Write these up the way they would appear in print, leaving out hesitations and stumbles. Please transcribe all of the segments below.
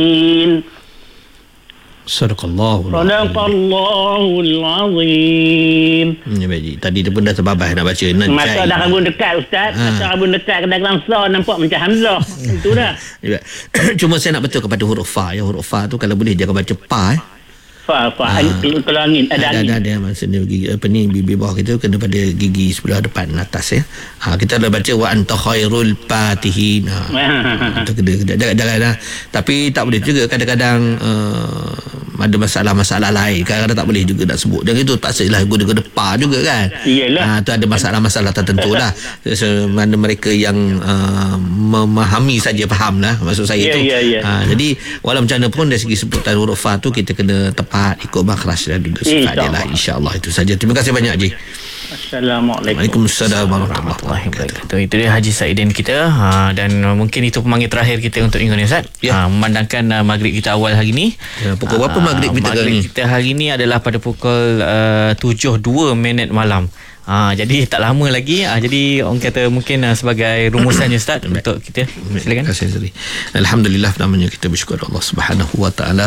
Sadaqallahul Azim. Ya, baik. Tadi dia pun dah terbabas nak baca. Masa dah rabun dekat Ustaz. Masa rabun dekat kadang-kadang sa nampak macam Hamzah. Itu dah. Ya. Cuma saya nak betul kepada huruf fa. Ya, huruf fa tu kalau boleh jangan baca pa. Fa kalau angin ada angin. Ada maksudnya gigi apa ni, bibir bawah kita kena pada gigi sebelah depan atas ya. Kita dah baca wa anta khairul fatihin. Itu kena jangan. Tapi tak boleh juga kadang-kadang ada masalah-masalah lain. Kadang-kadang tak boleh juga nak sebut. Jangan itu paksalah guna pa juga kan. Iyalah. Tu ada masalah-masalah tertentu lah. Mana mereka yang memahami saja faham lah maksud saya tu. Jadi walau macam mana pun dari segi sebutan huruf fa tu kita kena tepat ikut makhraj dan duduk sifat dia lah, insya-Allah. Itu saja. Terima kasih banyak Haji. Assalamualaikum. Waalaikumsalam warahmatullahi wabarakatuh. Itu dia Haji Saidin kita. Dan mungkin itu pemanggil terakhir kita untuk minggu ni, Ustaz. Memandangkan maghrib kita awal hari ni. Pukul berapa maghrib kita kali ni? Maghrib kita hari ni adalah pada pukul 7.02 malam. Jadi tak lama lagi. Jadi orang kata mungkin sebagai rumusannya Ustaz untuk kita. Silakan. Terima kasih. Alhamdulillah, namanya kita bersyukur Allah Subhanahu wa taala.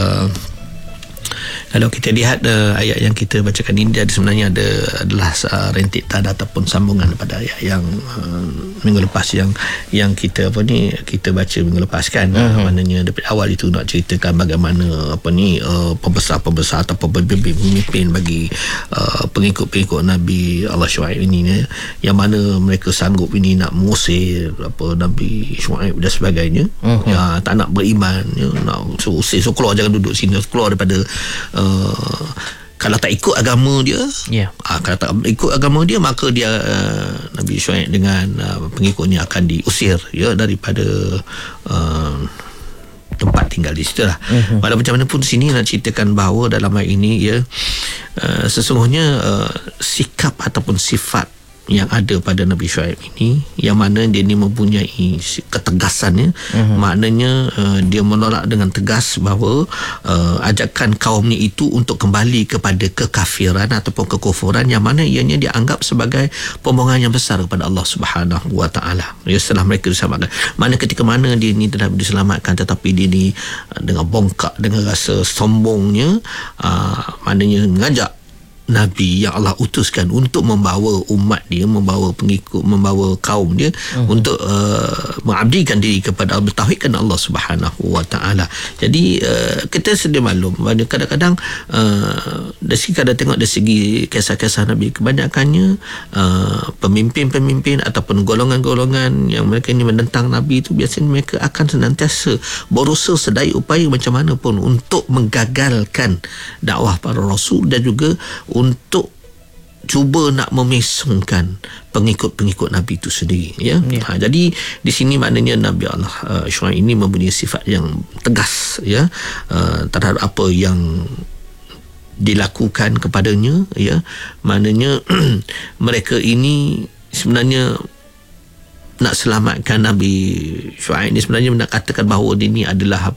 Kalau kita lihat ayat yang kita bacakan ini, dia sebenarnya adalah rentik tanda ataupun sambungan pada ayat yang minggu lepas yang kita kita baca minggu lepas kan. Maknanya dari awal itu nak ceritakan bagaimana pembesar-pembesar atau pemimpin bagi pengikut-pengikut Nabi Allah Syuaib ini yang mana mereka sanggup ini nak mengusir Nabi Syuaib dan sebagainya. Tak nak beriman, nak usir, keluar, jangan duduk sini, keluar daripada kalau tak ikut agama dia, kalau tak ikut agama dia, maka dia Nabi Syuaib dengan pengikutnya akan diusir daripada tempat tinggal di situ lah. Walau macam mana pun di sini nak ceritakan bahawa dalam ayat ini sesungguhnya sikap ataupun sifat yang ada pada Nabi Syuaib ini, yang mana dia ni mempunyai ketegasannya. Maknanya dia menolak dengan tegas bahawa ajakan kaumnya itu untuk kembali kepada kekafiran ataupun kekufuran, yang mana ianya dianggap sebagai pembohongan yang besar kepada Allah Subhanahu wa taala. Setelah mereka diselamatkan, mana ketika mana dia ni telah diselamatkan, tetapi dia ni dengan bongkak, dengan rasa sombongnya, maknanya mengajak Nabi yang Allah utuskan untuk membawa umat dia, membawa pengikut, membawa kaum dia untuk mengabdikan diri kepada Allah, bertauhidkan Allah Subhanahu wa taala. Jadi kita sedia maklum kadang-kadang dari segi kada tengok dari segi kisah-kisah Nabi, kebanyakannya pemimpin-pemimpin ataupun golongan-golongan yang mereka ini menentang Nabi itu biasanya mereka akan senantiasa berusaha sedaya upaya macam mana pun untuk menggagalkan dakwah para rasul dan juga untuk cuba nak memesongkan pengikut-pengikut Nabi itu sendiri jadi di sini maknanya Nabi Allah Syuaib ini mempunyai sifat yang tegas terhadap apa yang dilakukan kepadanya, maknanya mereka ini sebenarnya nak selamatkan Nabi Syuaib ni, sebenarnya nak katakan bahawa dia ni adalah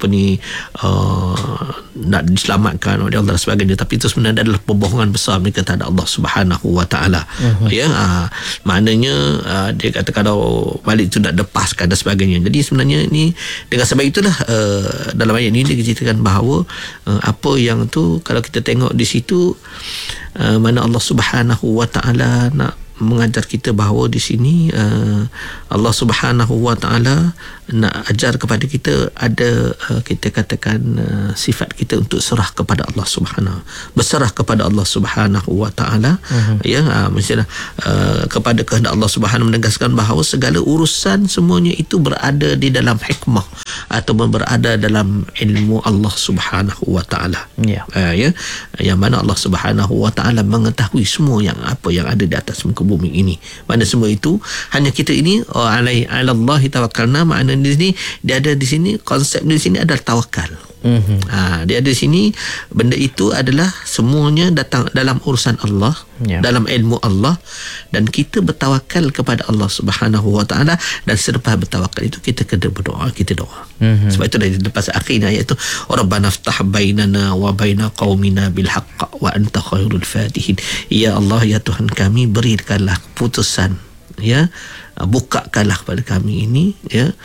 nak diselamatkan oleh Allah dan sebagainya, tapi itu sebenarnya adalah pembohongan besar mereka terhadap Allah Subhanahu wa taala. Maknanya dia kata kalau balik itu nak lepaskan dan sebagainya. Jadi sebenarnya ini dengan sebab itulah dalam ayat ini dia ceritakan bahawa apa yang tu kalau kita tengok di situ mana Allah Subhanahu wa taala nak mengajar kita bahawa di sini Allah Subhanahu wa taala nak ajar kepada kita ada kita katakan sifat kita untuk serah kepada Allah Subhanahu, berserah kepada Allah Subhanahu wa taala mestilah kepada kehendak Allah Subhanahu, menegaskan bahawa segala urusan semuanya itu berada di dalam hikmah atau berada dalam ilmu Allah Subhanahu wa taala. Yang mana Allah Subhanahu wa taala mengetahui semua yang apa yang ada di atas muka bumi ini. Mana semua itu hanya kita ini alallahi tawakkalna, makna di sini dia ada di sini konsep di sini adalah tawakal. Dia ada di sini benda itu adalah semuanya datang dalam urusan Allah, dalam ilmu Allah, dan kita bertawakal kepada Allah Subhanahu wa taala, dan selepas bertawakal itu kita kena berdoa, kita doa. Sebab itu dari lepas akhir ayat itu Rabbana ftah bainana wa baina qaumina bil haqq wa anta khairul fatihin. Ya Allah, ya Tuhan kami, berikanlah putusan, bukakanlah kepada kami ini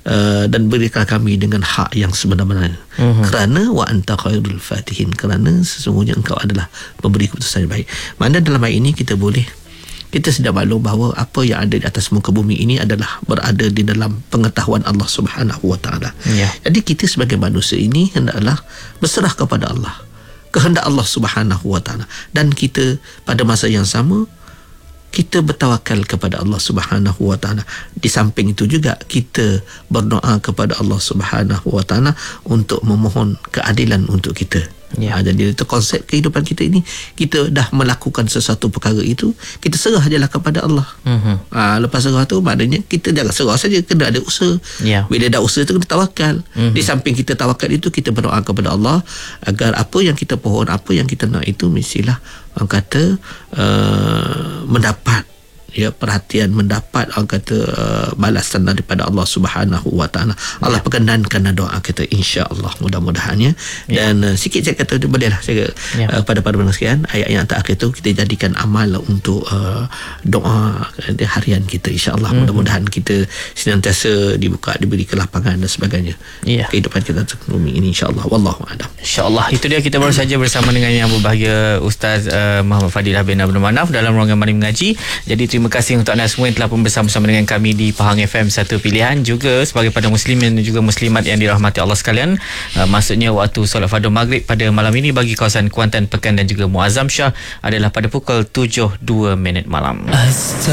dan berikan kami dengan hak yang sebenar-benarnya. Kerana wa anta khairul fatihin, kerana sesungguhnya engkau adalah pemberi keputusan yang baik. Mana dalam ayat ini kita sudah maklum bahawa apa yang ada di atas muka bumi ini adalah berada di dalam pengetahuan Allah Subhanahu wa taala. Jadi kita sebagai manusia ini hendaklah berserah kepada Allah, kehendak Allah Subhanahu wa taala, dan kita pada masa yang sama kita bertawakal kepada Allah Subhanahu wa taala. Di samping itu juga kita berdoa kepada Allah Subhanahu wa taala untuk memohon keadilan untuk kita. Jadi itu konsep kehidupan kita ini. Kita dah melakukan sesuatu perkara itu, kita serah jelah kepada Allah. Lepas serah tu maknanya kita jangan serah saja, kena ada usaha. Bila dah usaha tu kita tawakal. Di samping kita tawakal itu, kita berdoa kepada Allah agar apa yang kita pohon, apa yang kita nak itu mestilah orang kata mendapat perhatian, mendapat orang kata balasan daripada Allah Subhanahu wa taala. Allah perkenankan doa kita, insya-Allah, mudah-mudahannya. Dan sikit saya kata bolehlah saya pada pendengar sekalian, ayat yang terakhir itu kita jadikan amal untuk doa harian kita, insya-Allah. Mudah-mudahan kita senantiasa diberi kelapangan dan sebagainya. Kehidupan kita bumi ini, insya-Allah. Wallahu a'lam. Insya-Allah. Itu dia, kita baru saja bersama dengan yang berbahagia Ustaz Muhammad Fadilah bin Abdul Manaf dalam ruangan Mari Mengaji. Jadi terima kasih untuk anda semua yang telah pun bersama-sama dengan kami di Pahang FM Satu Pilihan, juga sebagai pada muslimin dan juga muslimat yang dirahmati Allah sekalian. Maksudnya waktu solat fardu maghrib pada malam ini bagi kawasan Kuantan, Pekan dan juga Muazzam Shah adalah pada pukul 7.02 malam.